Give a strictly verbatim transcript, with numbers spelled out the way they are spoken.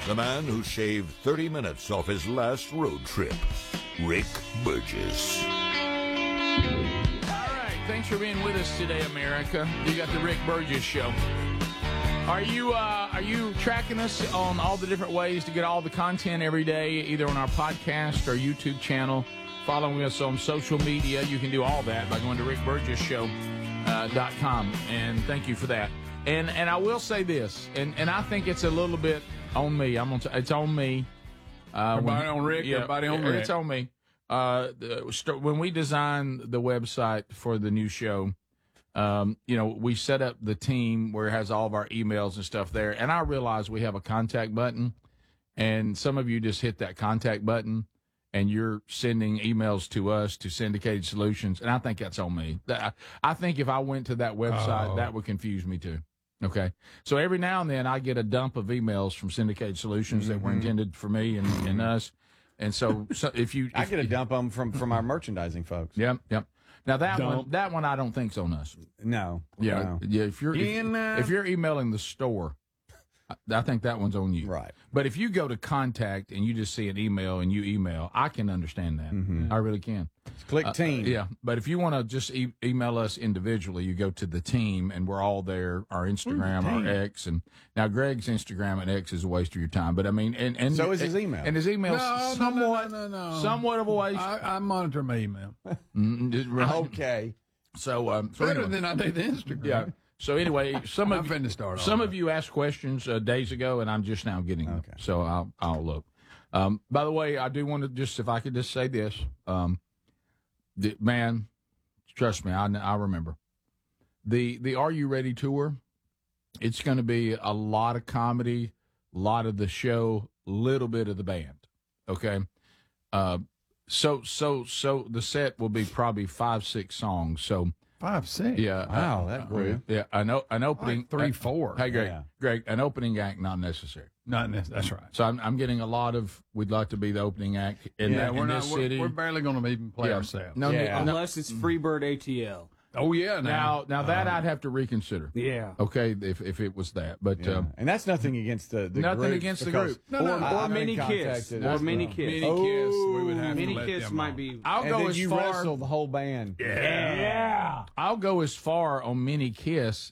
the man who shaved thirty minutes off his last road trip, Rick Burgess. All right, thanks for being with us today, America. You got the Rick Burgess Show. Are you uh, are you tracking us on all the different ways to get all the content every day, either on our podcast or YouTube channel, following us on social media? You can do all that by going to rick burgess show dot com, and thank you for that. And and I will say this, and, and I think it's a little bit on me. I'm on, it's on me. Uh, everybody when, on Rick, yeah, everybody on Rick. It's on me. Uh, the, when we designed the website for the new show, um, you know, we set up the team where it has all of our emails and stuff there. And I realize we have a contact button, and some of you just hit that contact button and you're sending emails to us, to Syndicated Solutions. And I think that's on me. I think if I went to that website, oh. that would confuse me too. Okay. So every now and then I get a dump of emails from Syndicated Solutions mm-hmm. that were intended for me and, and us. And so, so if you, if, I get a dump of them from, from our merchandising folks. Yep. Yep. Now that Dump. one, that one I don't think's on us. No. Yeah. No. Yeah. If you're, if, In, uh, if you're emailing the store, I, I think that one's on you. Right. But if you go to contact and you just see an email and you email, I can understand that. Mm-hmm. I really can. Click Uh, team. yeah. But if you want to just e- email us individually, you go to the team and we're all there, our Instagram, our X. And now Greg's Instagram and X is a waste of your time. But I mean, and, and so is his email. And his email No, somewhat, no, no, no, no. somewhat of a waste. I, I monitor my email. Mm, just- right. Okay. So, um, so Better anyway. than I do the Instagram. Yeah. So anyway, some I'm of finna start some all of that. you asked questions uh, days ago, and I'm just now getting them. Okay. So I'll I'll look. Um, by the way, I do want to just, if I could just say this, um, the, man, trust me, I I remember the the Are You Ready tour. It's going to be a lot of comedy, a lot of the show, little bit of the band. Okay. Uh, so so so the set will be probably five six songs. So. Five, six. Yeah. Wow, uh, that grew. Yeah, an, o- an opening. Like three, uh, four. Hey, Greg, Yeah. Greg, an opening act not necessary. Not this, that's right. So I'm, I'm getting a lot of, we'd like to be the opening act in, Yeah, that, we're in not. this We're, city. we're barely going to even play Yeah. ourselves. No, Yeah. no, Unless it's Freebird A T L. Oh yeah. now, now that Uh, I'd have to reconsider. Yeah. Okay, if if it was that, but Yeah. um, and that's nothing against the, the Nothing groups against the because- group. No, no, Or, no. or I've been Mini Kiss. contacted Or as Mini well. Kiss. Mini Kiss. We would have Mini to let Kiss them might on. be. I'll And go then as you far. wrestle the whole band. Yeah. I'll go as far on Mini Kiss